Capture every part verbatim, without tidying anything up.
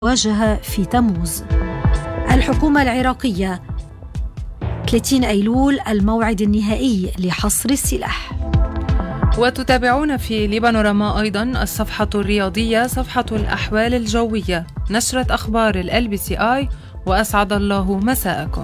واجه في تموز. الحكومة العراقية ثلاثين أيلول الموعد النهائي لحصر السلاح. وتتابعون في لبانوراما أيضا الصفحة الرياضية، صفحة الأحوال الجوية، نشرة أخبار ال بي سي آي، وأسعد الله مساءكم.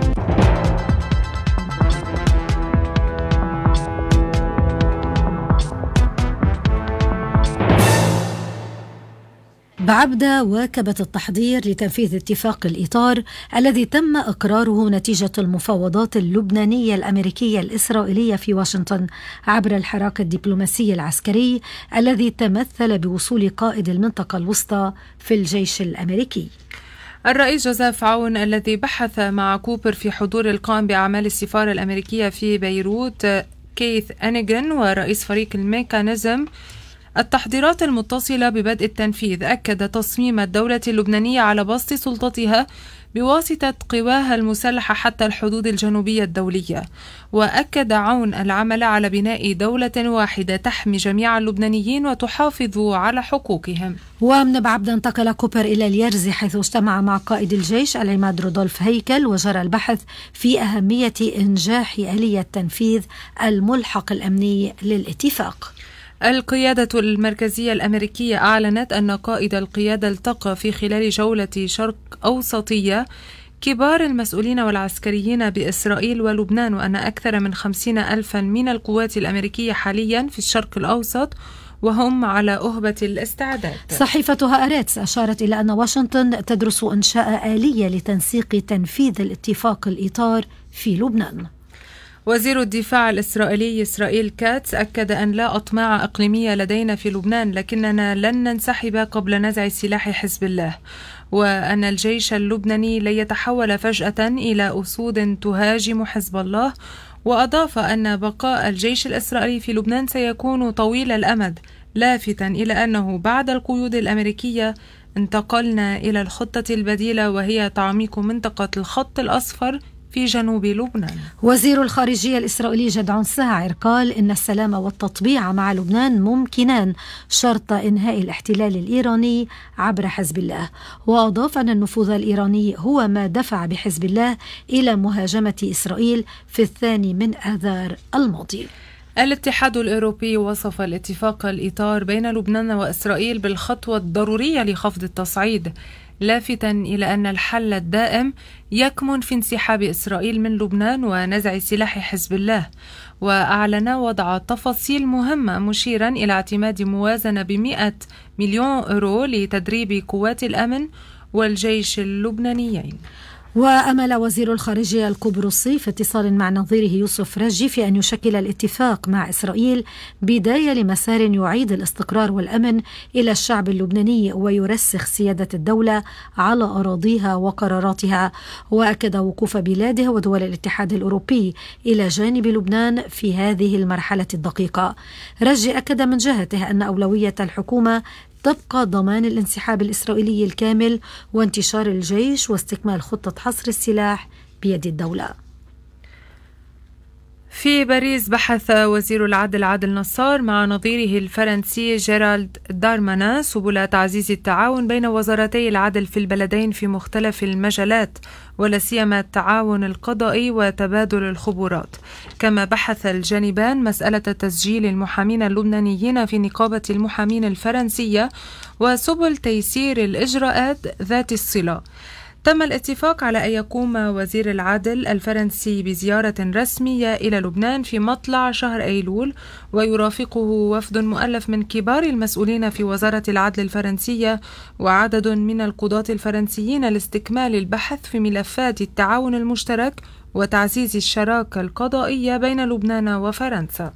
بعبدة واكبت التحضير لتنفيذ اتفاق الإطار الذي تم إقراره نتيجة المفاوضات اللبنانية الأمريكية الإسرائيلية في واشنطن عبر الحراك الدبلوماسي العسكري الذي تمثل بوصول قائد المنطقة الوسطى في الجيش الأمريكي. الرئيس جوزيف عون الذي بحث مع كوبر في حضور القائم بأعمال السفارة الأمريكية في بيروت كيث أنيغن ورئيس فريق الميكانيزم التحضيرات المتصلة ببدء التنفيذ، أكد تصميم الدولة اللبنانية على بسط سلطتها بواسطة قواها المسلحة حتى الحدود الجنوبية الدولية. وأكد عون العمل على بناء دولة واحدة تحمي جميع اللبنانيين وتحافظ على حقوقهم. ومن بعبدة انتقل كوبر إلى اليرز حيث اجتمع مع قائد الجيش العماد رودولف هيكل وجرى البحث في أهمية إنجاح آلية تنفيذ الملحق الأمني للاتفاق. القيادة المركزية الأمريكية أعلنت أن قائد القيادة التقى في خلال جولة شرق أوسطية كبار المسؤولين والعسكريين بإسرائيل ولبنان، وأن أكثر من خمسين ألفا من القوات الأمريكية حاليا في الشرق الأوسط وهم على أهبة الاستعداد. صحيفة هآرتس أشارت إلى أن واشنطن تدرس إنشاء آلية لتنسيق تنفيذ الاتفاق الإطار في لبنان. وزير الدفاع الإسرائيلي إسرائيل كاتس أكد أن لا أطماع إقليمية لدينا في لبنان، لكننا لن ننسحب قبل نزع سلاح حزب الله، وأن الجيش اللبناني لن يتحول فجأة إلى أسود تهاجم حزب الله. وأضاف أن بقاء الجيش الإسرائيلي في لبنان سيكون طويل الأمد، لافتا إلى أنه بعد القيود الأمريكية انتقلنا إلى الخطة البديلة وهي تعميق منطقة الخط الأصفر في جنوب لبنان. وزير الخارجية الإسرائيلي جدعون ساعر قال إن السلام والتطبيع مع لبنان ممكنان شرط إنهاء الاحتلال الإيراني عبر حزب الله. وأضاف أن النفوذ الإيراني هو ما دفع بحزب الله إلى مهاجمة إسرائيل في الثاني من آذار الماضي. الاتحاد الأوروبي وصف الاتفاق الإطار بين لبنان وإسرائيل بالخطوة الضرورية لخفض التصعيد، لافتا إلى أن الحل الدائم يكمن في انسحاب إسرائيل من لبنان ونزع سلاح حزب الله. وأعلن وضع تفاصيل مهمة مشيرا إلى اعتماد موازنة بمئة مليون أورو لتدريب قوات الأمن والجيش اللبنانيين. وأمل وزير الخارجية القبرصي في اتصال مع نظيره يوسف رجي في أن يشكل الاتفاق مع إسرائيل بداية لمسار يعيد الاستقرار والأمن إلى الشعب اللبناني ويرسخ سيادة الدولة على أراضيها وقراراتها. وأكد وقوف بلاده ودول الاتحاد الأوروبي إلى جانب لبنان في هذه المرحلة الدقيقة. رجي أكد من جهته أن أولوية الحكومة تبقى ضمان الانسحاب الإسرائيلي الكامل وانتشار الجيش واستكمال خطة حصر السلاح بيد الدولة. في باريس بحث وزير العدل عادل نصار مع نظيره الفرنسي جيرالد دارمانا سبل تعزيز التعاون بين وزارتي العدل في البلدين في مختلف المجالات، ولا سيما التعاون القضائي وتبادل الخبرات. كما بحث الجانبان مسألة تسجيل المحامين اللبنانيين في نقابة المحامين الفرنسية وسبل تيسير الإجراءات ذات الصلة. تم الاتفاق على أن يقوم وزير العدل الفرنسي بزيارة رسمية إلى لبنان في مطلع شهر أيلول، ويرافقه وفد مؤلف من كبار المسؤولين في وزارة العدل الفرنسية وعدد من القضاة الفرنسيين لاستكمال البحث في ملفات التعاون المشترك وتعزيز الشراكة القضائية بين لبنان وفرنسا.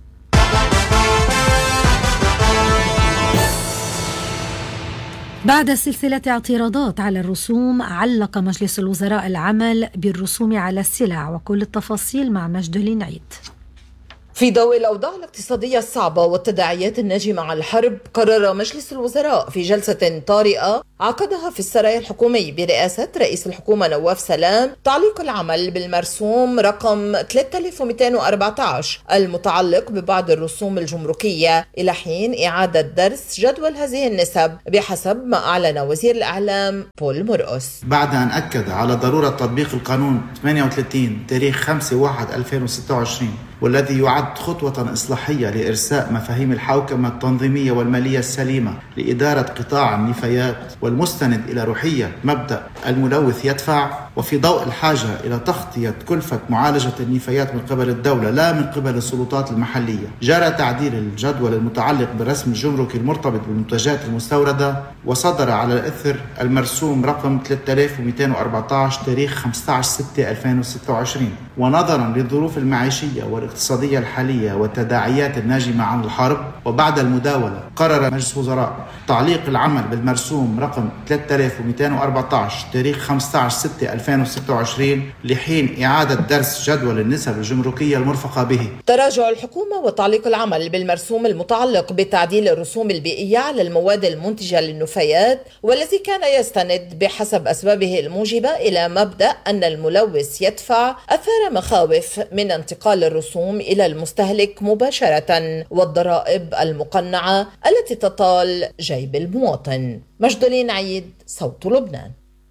بعد سلسلة اعتراضات على الرسوم، علق مجلس الوزراء العمل بالرسوم على السلع، وكل التفاصيل مع مجد لنعيد. في ضوء الأوضاع الاقتصادية الصعبة والتداعيات الناجمة عن الحرب، قرر مجلس الوزراء في جلسة طارئة عقدها في السرايا الحكومي برئاسة رئيس الحكومة نواف سلام تعليق العمل بالمرسوم رقم ثلاثة آلاف ومئتين وأربعة عشر المتعلق ببعض الرسوم الجمركية إلى حين إعادة درس جدول هذه النسب بحسب ما أعلن وزير الإعلام بول مرقس. بعد أن أكد على ضرورة تطبيق القانون ثمانية وثلاثين تاريخ خمسة واحد ألفين وستة وعشرين والذي يعد خطوة إصلاحية لإرساء مفاهيم الحوكمة التنظيمية والمالية السليمة لإدارة قطاع النفايات والمستند إلى روحية مبدأ الملوث يدفع، وفي ضوء الحاجة إلى تغطية كلفة معالجة النفايات من قبل الدولة لا من قبل السلطات المحلية، جرى تعديل الجدول المتعلق بالرسم الجمركي المرتبط بالمنتجات المستوردة، وصدر على الإثر المرسوم رقم ثلاثة آلاف ومئتين وأربعة عشر تاريخ خمسة عشر ستة ألفين وستة وعشرين. ونظرا للظروف المعيشية والاقتصادية الحالية والتداعيات الناجمة عن الحرب، وبعد المداولة قرر مجلس الوزراء تعليق العمل بالمرسوم رقم ثلاثة آلاف ومئتين وأربعة عشر تاريخ خمسة عشر ستة ألفين وستة وعشرين لحين إعادة درس جدول النسب الجمركية المرفقة به. تراجع الحكومة وتعليق العمل بالمرسوم المتعلق بتعديل الرسوم البيئية على المواد المنتجة للنفايات، والذي كان يستند بحسب أسبابه الموجبة إلى مبدأ أن الملوث يدفع، أثار مخاوف من انتقال الرسوم إلى المستهلك مباشرة والضرائب المقنعة التي تطال جيب المواطن. مجدلين عيد، صوت لبنان.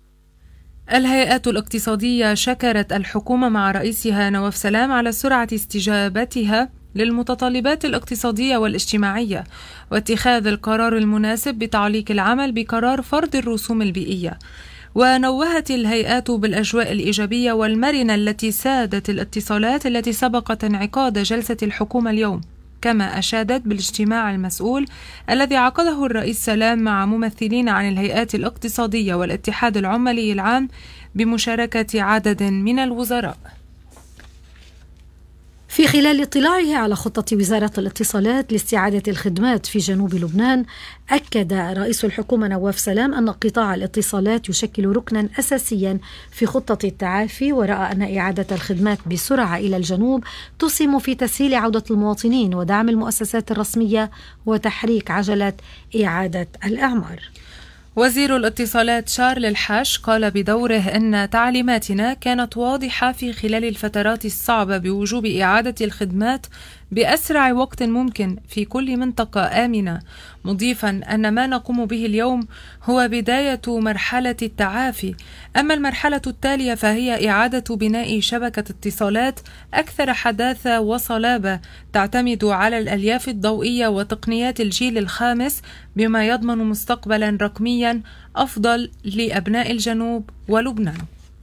الهيئات الاقتصادية شكرت الحكومة مع رئيسها نواف سلام على سرعة استجابتها للمتطلبات الاقتصادية والاجتماعية واتخاذ القرار المناسب بتعليق العمل بقرار فرض الرسوم البيئية. ونوهت الهيئات بالأجواء الإيجابية والمرنة التي سادت الاتصالات التي سبقت انعقاد جلسة الحكومة اليوم، كما أشادت بالاجتماع المسؤول الذي عقده الرئيس سلام مع ممثلين عن الهيئات الاقتصادية والاتحاد العمالي العام بمشاركة عدد من الوزراء. في خلال اطلاعه على خطة وزارة الاتصالات لاستعادة الخدمات في جنوب لبنان، أكد رئيس الحكومة نواف سلام أن قطاع الاتصالات يشكل ركنا أساسيا في خطة التعافي، ورأى أن إعادة الخدمات بسرعة إلى الجنوب تسهم في تسهيل عودة المواطنين ودعم المؤسسات الرسمية وتحريك عجلة إعادة الإعمار. وزير الاتصالات شارل الحاج قال بدوره أن تعليماتنا كانت واضحة في خلال الفترات الصعبة بوجوب إعادة الخدمات بأسرع وقت ممكن في كل منطقة آمنة، مضيفا أن ما نقوم به اليوم هو بداية مرحلة التعافي، أما المرحلة التالية فهي إعادة بناء شبكة اتصالات أكثر حداثة وصلابة تعتمد على الألياف الضوئية وتقنيات الجيل الخامس، بما يضمن مستقبلا رقميا أفضل لأبناء الجنوب ولبنان.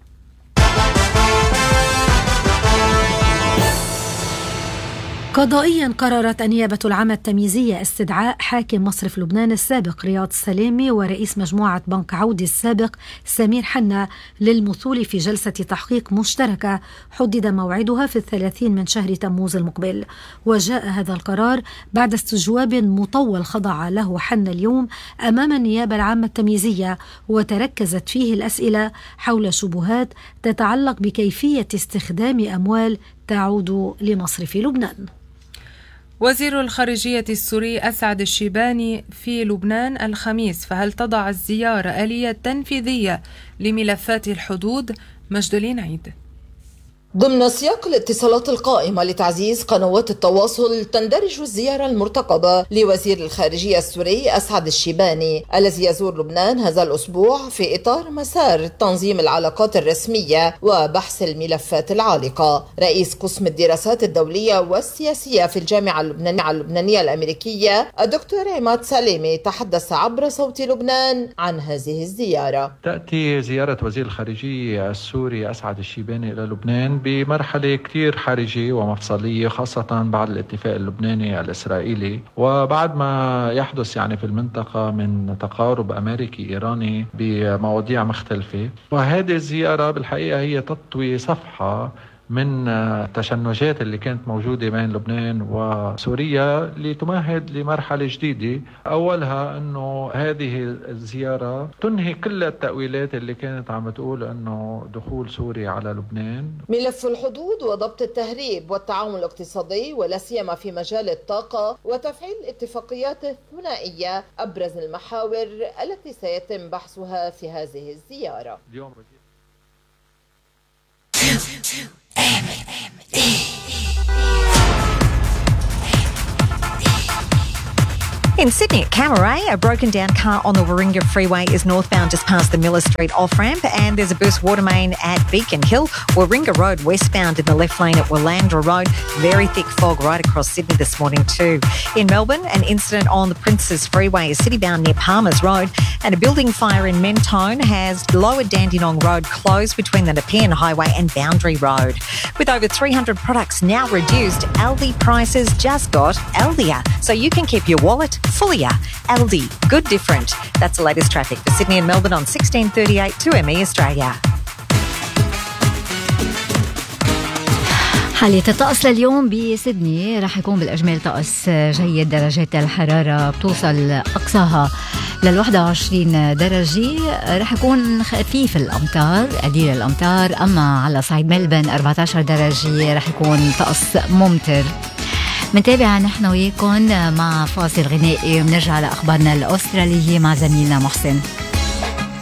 قضائيا قررت النيابة العامة التمييزية استدعاء حاكم مصرف لبنان السابق رياض السلامي ورئيس مجموعة بنك عودي السابق سمير حنا للمثول في جلسة تحقيق مشتركة حدد موعدها في الثلاثين من شهر تموز المقبل. وجاء هذا القرار بعد استجواب مطول خضع له حنا اليوم أمام النيابة العامة التمييزية، وتركزت فيه الأسئلة حول شبهات تتعلق بكيفية استخدام أموال تعود لمصرف لبنان. وزير الخارجية السوري أسعد الشيباني في لبنان الخميس، فهل تضع الزيارة آلية تنفيذية لملفات الحدود؟ مجدلين عيد. ضمن سياق الاتصالات القائمة لتعزيز قنوات التواصل، تندرج الزيارة المرتقبة لوزير الخارجية السوري أسعد الشيباني الذي يزور لبنان هذا الأسبوع في إطار مسار تنظيم العلاقات الرسمية وبحث الملفات العالقة. رئيس قسم الدراسات الدولية والسياسية في الجامعة اللبنانية اللبنانية الأمريكية الدكتور عماد سلامي تحدث عبر صوت لبنان عن هذه الزيارة. تأتي زيارة وزير الخارجية السوري أسعد الشيباني إلى لبنان بمرحلة كتير حرجة ومفصلية، خاصة بعد الاتفاق اللبناني الإسرائيلي وبعد ما يحدث يعني في المنطقة من تقارب أمريكي إيراني بمواضيع مختلفة. وهذه الزيارة بالحقيقة هي تطوي صفحة من التشنجات اللي كانت موجودة بين لبنان وسوريا لتمهد لمرحلة جديدة. أولها أنه هذه الزيارة تنهي كل التأويلات اللي كانت عم تقول أنه دخول سوريا على لبنان. ملف الحدود وضبط التهريب والتعاون الاقتصادي ولا سيما في مجال الطاقة وتفعيل اتفاقيات ثنائية أبرز المحاور التي سيتم بحثها في هذه الزيارة. اليوم In Sydney at Camaray, a broken down car on the Warringah Freeway is northbound just past the Miller Street off-ramp, and there's a burst water main at Beacon Hill. Warringah Road westbound in the left lane at Willandra Road. Very thick fog right across Sydney this morning too. In Melbourne, an incident on the Princes Freeway is citybound near Palmers Road, and a building fire in Mentone has lowered Dandenong Road closed between the Nepean Highway and Boundary Road. With over three hundred products now reduced, Aldi prices just got Aldier, so you can keep your wallet fuller. Aldi, good different. That's the latest traffic for Sydney and Melbourne on sixteen thirty-eight two M E Australia. حالة الطقس لليوم بسيدني رح يكون بالأجمال طقس جيد. درجات الحرارة بتوصل أقصاها لل واحد وعشرين درجة. رح يكون خفيف الأمطار، قليل الأمطار. أما على صعيد ملبن أربعة عشر درجة رح يكون طقس ممطر. منتابع نحن وياكم مع فاصل غنائي ونرجع لأخبارنا الأسترالية مع زميلنا محسن.